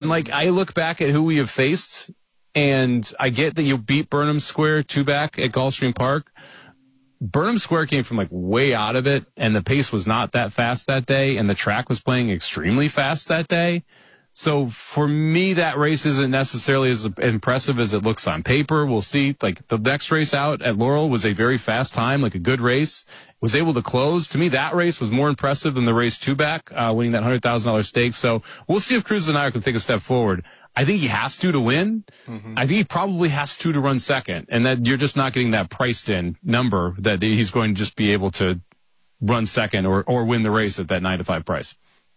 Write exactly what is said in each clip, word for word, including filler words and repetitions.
like, I look back at who we have faced, and I get that you beat Burnham Square two back at Gulfstream Park. Burnham Square came from like way out of it, and the pace was not that fast that day, and the track was playing extremely fast that day. So for me, that race isn't necessarily as impressive as it looks on paper. We'll see. Like, the next race out at Laurel was a very fast time, like a good race. Was able to close. To me, that race was more impressive than the race two back, uh, winning that one hundred thousand dollars stake. So we'll see if Cruz Denier can take a step forward. I think he has to to win. Mm-hmm. I think he probably has to to run second, and that you're just not getting that priced in number that he's going to just be able to run second or, or win the race at that nine to five price.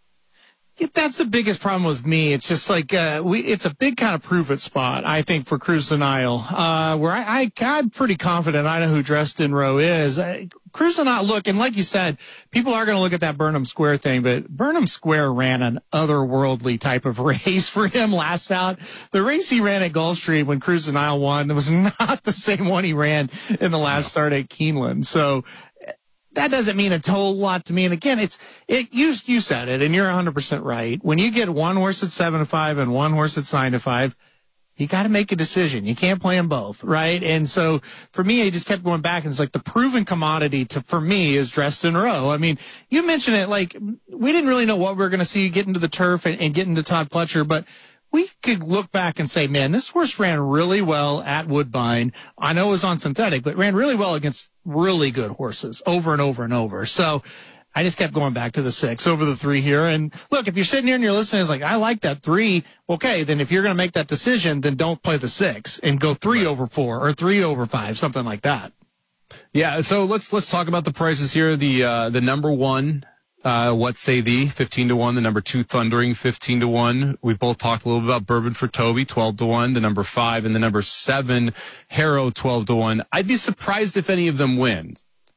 Yeah, that's the biggest problem with me. It's just like uh, we. It's a big kind of prove-it spot, I think, for Cruz Denial, uh, where I, I, I'm pretty confident I know who Dresden Rowe is. Uh, Cruz Denial, look, and like you said, people are going to look at that Burnham Square thing, but Burnham Square ran an otherworldly type of race for him last out. The race he ran at Gulfstream when Cruz Denial won was not the same one he ran in the last start at Keeneland. So that doesn't mean a whole lot to me. And again, it's, it, you, you said it, and you're one hundred percent right. When you get one horse at seven to five and one horse at nine to five, you got to make a decision. You can't play them both, right? And so for me, I just kept going back, and it's like the proven commodity to, for me, is Dresden Rowe. I mean, you mentioned it, like, we didn't really know what we were going to see get into the turf and, and get into Todd Pletcher, but we could look back and say, man, this horse ran really well at Woodbine. I know it was on synthetic, but ran really well against really good horses over and over and over. So I just kept going back to the six over the three here. And look, if you're sitting here and you're listening, it's like, I like that three. Okay, then if you're going to make that decision, then don't play the six and go three right. over four or three over five, something like that. Yeah. So let's, let's talk about the prices here. The, uh, the number one, uh, What Say Thee, fifteen to one. The number two, Thundering, fifteen to one. We both talked a little bit about Bourbon for Toby, twelve to one. The number five and the number seven, Harrow, twelve to one. I'd be surprised if any of them win.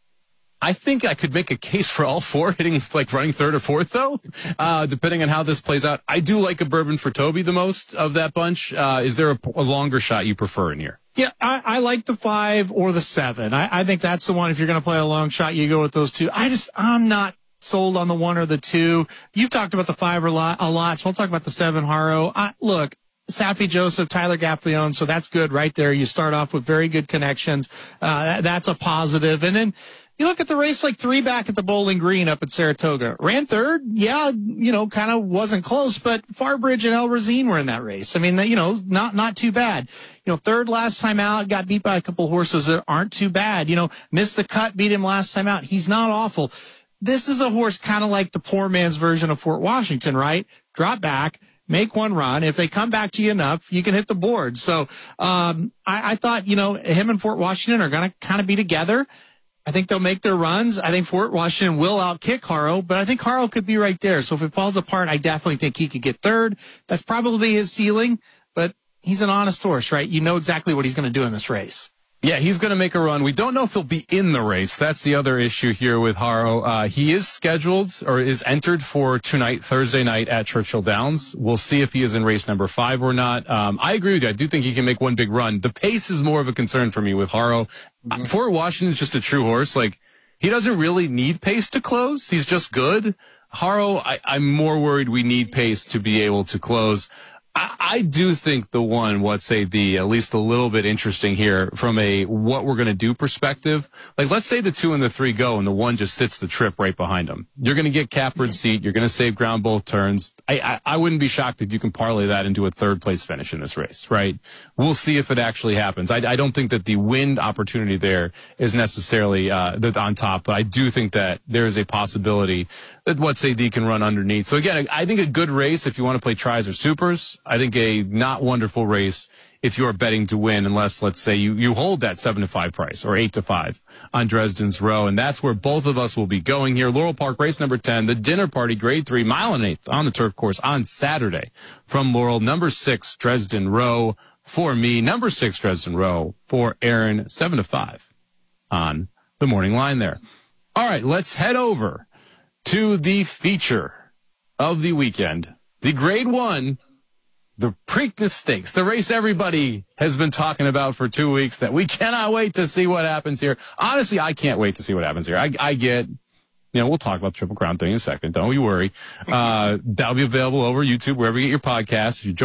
I think I could make a case for all four hitting, like running third or fourth, though, uh, depending on how this plays out. I do like a Bourbon for Toby the most of that bunch. Uh, is there a, a longer shot you prefer in here? Yeah, I, I like the five or the seven. I, I think that's the one. If you're going to play a long shot, you go with those two. I just, I'm not sold on the one or the two. You've talked about the five a lot, a lot, so we'll talk about the seven, Harrow. I, look, Safi Joseph, Tyler Gaffleone, so that's good right there. You start off with very good connections. Uh, that, that's a positive. And then you look at the race like three back at the Bowling Green up at Saratoga. Ran third. Yeah, you know, kind of wasn't close, but Farbridge and El Razine were in that race. I mean, you know, not, not too bad. You know, third last time out, got beat by a couple horses that aren't too bad. You know, missed the cut, beat him last time out. He's not awful. This is a horse kind of like the poor man's version of Fort Washington, right? Drop back, make one run. If they come back to you enough, you can hit the board. So um, I, I thought, you know, him and Fort Washington are going to kind of be together. I think they'll make their runs. I think Fort Washington will outkick Harrow, but I think Harrow could be right there. So if it falls apart, I definitely think he could get third. That's probably his ceiling, but he's an honest horse, right? You know exactly what he's going to do in this race. Yeah, he's going to make a run. We don't know if he'll be in the race. That's the other issue here with Harrow. Uh, he is scheduled or is entered for tonight, Thursday night at Churchill Downs. We'll see if he is in race number five or not. Um, I agree with you. I do think he can make one big run. The pace is more of a concern for me with Harrow. Mm-hmm. Fort Washington's just a true horse. Like, he doesn't really need pace to close. He's just good. Harrow, I, I'm more worried we need pace to be able to close. I do think the one, what say the, at least a little bit interesting here from a what we're going to do perspective. Like, let's say the two and the three go and the one just sits the trip right behind them. You're going to get Catbird seat. You're going to save ground both turns. I, I, I wouldn't be shocked if you can parlay that into a third place finish in this race, right? We'll see if it actually happens. I, I don't think that the wind opportunity there is necessarily uh, on top, but I do think that there is a possibility that what say D can run underneath. So again, I think a good race if you want to play tries or supers. I think a not wonderful race if you are betting to win, unless, let's say, you, you hold that seven to five price or eight to five on Dresden's Row. And that's where both of us will be going here. Laurel Park, race number ten, the dinner party, grade three, mile and eighth on the turf course on Saturday from Laurel. Number six, Dresden Row for me. Number six, Dresden Row for Aaron, seven to five on the morning line there. All right, let's head over to the feature of the weekend, the grade one, the Preakness Stakes, the race everybody has been talking about for two weeks that we cannot wait to see what happens here. Honestly, I can't wait to see what happens here. I, I get, you know, we'll talk about the Triple Crown thing in a second. Don't you worry. Uh, that'll be available over YouTube, wherever you get your podcasts. If you